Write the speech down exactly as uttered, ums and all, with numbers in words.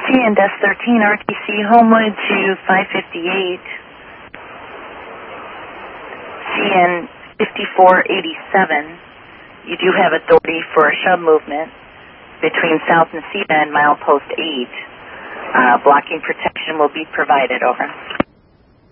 C N Desk thirteen, R T C Homewood to five fifty-eight. C N fifty-four eighty-seven. You do have authority for a shove movement between South Necedah and milepost eight. Uh, blocking protection will be provided, over.